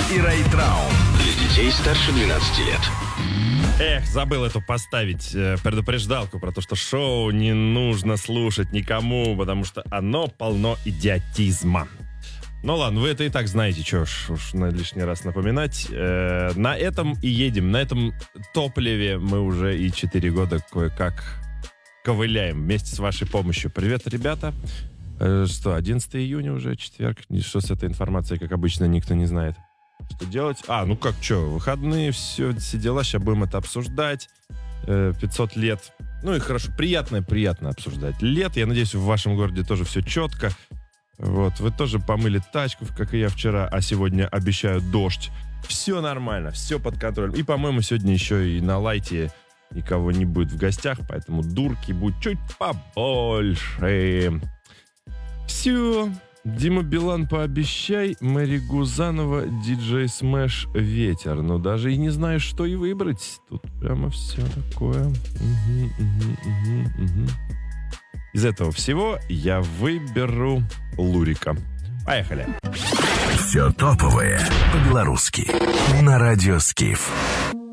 и Райт-Раун. Для детей старше 12 лет. Эх, забыл эту поставить предупреждалку про то, что шоу не нужно слушать никому, потому что оно полно идиотизма. Ну ладно, вы это и так знаете, что уж на лишний раз напоминать. На этом и едем, на этом топливе мы уже и 4 года кое-как ковыляем вместе с вашей помощью. Привет, ребята. Что, 11 июня уже, четверг? Что с этой информацией, как обычно, никто не знает. Что делать? Ну как, что, выходные, все дела, сейчас будем это обсуждать. 500 лет. Ну и хорошо, приятно обсуждать лет. Я надеюсь, в вашем городе тоже все четко. Вот, вы тоже помыли тачку, как и я вчера, а сегодня обещают дождь. Все нормально, все под контролем. И, по-моему, сегодня еще и на лайте никого не будет в гостях, поэтому дурки будет чуть побольше. Все. Дима Билан «Пообещай», Мэри Гузанова «Диджей Смэш Ветер». Но даже и не знаю, что и выбрать. Тут прямо все такое. Из этого всего я выберу Лурика. Поехали. Все топовое по-белорусски на Радио Скиф.